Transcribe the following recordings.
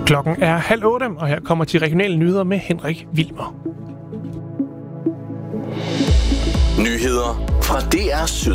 Klokken er 7:30, og her kommer de regionale nyheder med Henrik Wilmer. Nyheder fra DR Syd.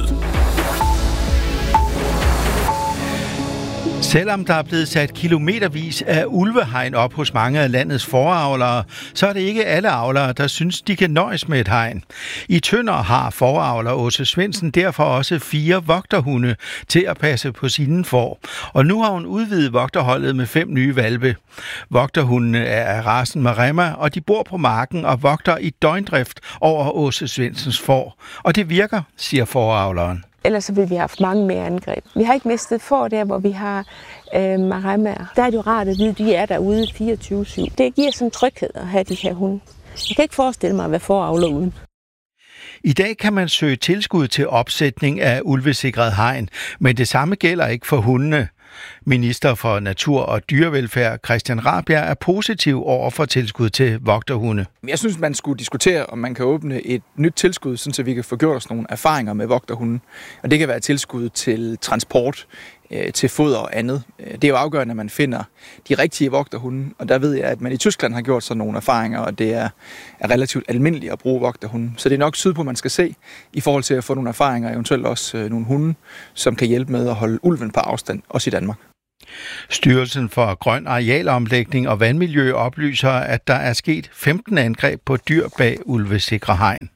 Selvom der er blevet sat kilometervis af ulvehegn op hos mange af landets fåreavlere, så er det ikke alle avlere, der synes, de kan nøjes med et hegn. I Tønder har fåreavler Åse Svendsen derfor også 4 vogterhunde til at passe på sine får. Og nu har hun udvidet vogterholdet med 5 nye hvalpe. Vogterhundene er af racen Maremma, og de bor på marken og vogter i døgndrift over Åse Svendsens får. Og det virker, siger fåreavleren. Ellers så ville vi have haft mange mere angreb. Vi har ikke mistet får der, hvor vi har maremmaer. Der er det jo rart at vide, at de er derude 24/7. Det giver sådan tryghed at have de her hunde. Jeg kan ikke forestille mig at være fåreavler uden. I dag kan man søge tilskud til opsætning af ulvesikret hegn, men det samme gælder ikke for hundene. Minister for Natur og Dyrevelfærd Christian Rabjerg er positiv over for tilskud til vogterhunde. Jeg synes, man skulle diskutere, om man kan åbne et nyt tilskud, så vi kan få gjort os nogle erfaringer med vogterhunde. Og det kan være tilskud til transport, til foder og andet. Det er jo afgørende, at man finder de rigtige vogterhunde, og der ved jeg, at man i Tyskland har gjort sådan nogle erfaringer, og det er relativt almindeligt at bruge vogterhunde. Så det er nok sydpå, man skal se, i forhold til at få nogle erfaringer, eventuelt også nogle hunde, som kan hjælpe med at holde ulven på afstand, også i Danmark. Styrelsen for Grøn Arealomlægning og Vandmiljø oplyser, at der er sket 15 angreb på dyr bag ulvesikre hegn.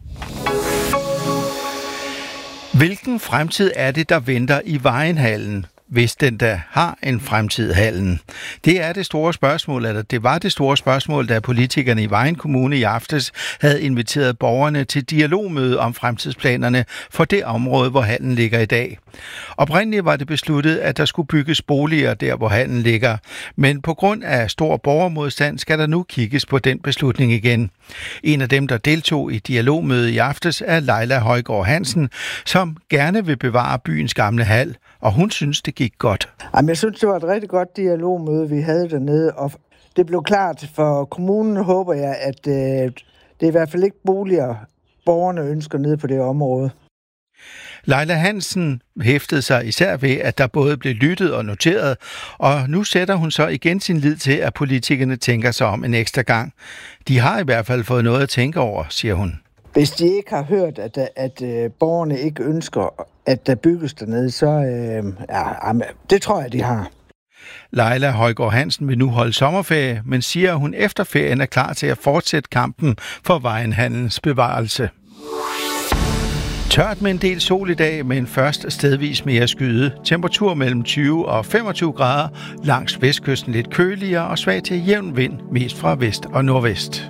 Hvilken fremtid er det, der venter i Vejenhallen, hvis den da har en fremtid, hallen? Det er det store spørgsmål, eller det var det store spørgsmål, da politikerne i Vejen Kommune i aftes havde inviteret borgerne til dialogmøde om fremtidsplanerne for det område, hvor hallen ligger i dag. Oprindeligt var det besluttet, at der skulle bygges boliger der, hvor hallen ligger, men på grund af stor borgermodstand skal der nu kigges på den beslutning igen. En af dem, der deltog i dialogmødet i aftes, er Leila Højgaard Hansen, som gerne vil bevare byens gamle hal, og hun synes, det gik godt. Jeg synes, det var et rigtig godt dialogmøde, vi havde dernede, og det blev klart for kommunen, håber jeg, at det er i hvert fald ikke boliger, borgerne ønsker nede på det område. Leila Hansen hæftede sig især ved, at der både blev lyttet og noteret, og nu sætter hun så igen sin lid til, at politikerne tænker sig om en ekstra gang. De har i hvert fald fået noget at tænke over, siger hun. Hvis de ikke har hørt, at borgerne ikke ønsker, at der bygges dernede, så det tror jeg, de har. Leila Højgaard Hansen vil nu holde sommerferie, men siger, at hun efter ferien er klar til at fortsætte kampen for Vejenhallens bevarelse. Tørt med en del sol i dag, men først stedvis mere skyde. Temperatur mellem 20 og 25 grader. Langs vestkysten lidt køligere og svag til jævn vind, mest fra vest og nordvest.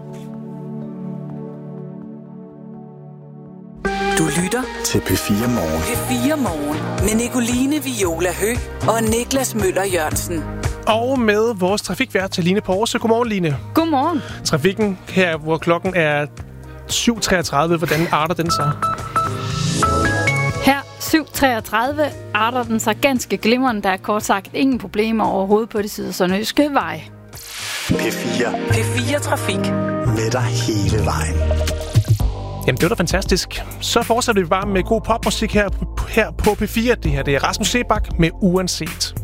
Du lytter til P4 Morgen. P4 Morgen med Nicoline Viola Høgh og Niklas Møller Jørgensen. Og med vores trafikvært Line Porse. Godmorgen, Line. Godmorgen. Trafikken her, hvor klokken er 7:33. Hvordan arter den sig? Her 7:33 arter den sig ganske glimrende. Der er kort sagt ingen problemer overhovedet på det side Sønderjyske vej. P4 Trafik. med dig hele vejen. Jamen, det var da fantastisk. Så fortsætter vi bare med god popmusik her på P4. Det her det er Rasmus Sebak med Uanset.